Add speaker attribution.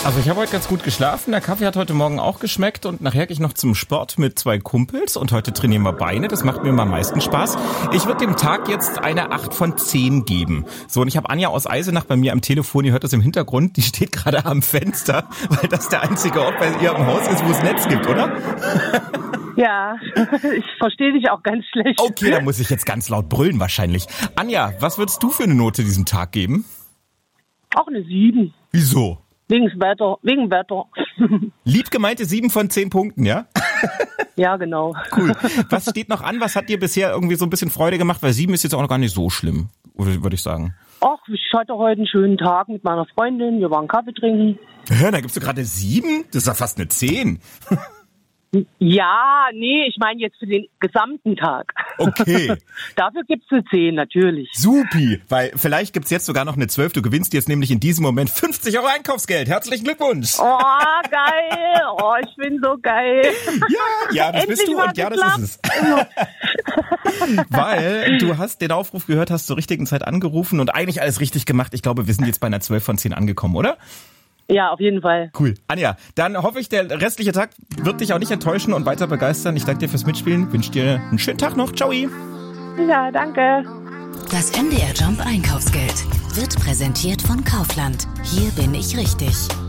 Speaker 1: Also ich habe heute ganz gut geschlafen, der Kaffee hat heute Morgen auch geschmeckt und nachher gehe ich noch zum Sport mit 2 Kumpels und heute trainieren wir Beine, das macht mir immer am meisten Spaß. Ich würde dem Tag jetzt eine 8 von 10 geben. So, und ich habe Anja aus Eisenach bei mir am Telefon, ihr hört das im Hintergrund, die steht gerade am Fenster, weil das der einzige Ort bei ihr im Haus ist, wo es Netz gibt, oder?
Speaker 2: Ja, ich verstehe dich auch ganz schlecht.
Speaker 1: Okay, dann muss ich jetzt ganz laut brüllen wahrscheinlich. Anja, was würdest du für eine Note diesem Tag geben?
Speaker 2: Auch eine 7.
Speaker 1: Wieso?
Speaker 2: Wegen Wetter.
Speaker 1: Lieb gemeinte 7 von 10 Punkten, ja?
Speaker 2: Ja, genau.
Speaker 1: Cool. Was steht noch an? Was hat dir bisher irgendwie so ein bisschen Freude gemacht? Weil 7 ist jetzt auch noch gar nicht so schlimm, würde ich sagen.
Speaker 2: Ach, ich hatte heute einen schönen Tag mit meiner Freundin. Wir waren Kaffee trinken.
Speaker 1: Hör, da gibst du gerade 7? Das ist ja fast eine 10.
Speaker 2: Ja, nee, ich meine jetzt für den gesamten Tag.
Speaker 1: Okay.
Speaker 2: Dafür gibt's eine 10, natürlich.
Speaker 1: Supi, weil vielleicht gibt's jetzt sogar noch eine 12. Du gewinnst jetzt nämlich in diesem Moment 50 € Einkaufsgeld. Herzlichen Glückwunsch.
Speaker 2: Oh, geil. Oh, ich bin so geil.
Speaker 1: Ja, das bist du und ja, das ist es. Weil du hast den Aufruf gehört, hast zur richtigen Zeit angerufen und eigentlich alles richtig gemacht. Ich glaube, wir sind jetzt bei einer 12 von 10 angekommen, oder?
Speaker 2: Ja, auf jeden Fall.
Speaker 1: Cool. Anja, dann hoffe ich, der restliche Tag wird dich auch nicht enttäuschen und weiter begeistern. Ich danke dir fürs Mitspielen, wünsche dir einen schönen Tag noch. Ciao.
Speaker 2: Ja, danke.
Speaker 3: Das MDR Jump Einkaufsgeld wird präsentiert von Kaufland. Hier bin ich richtig.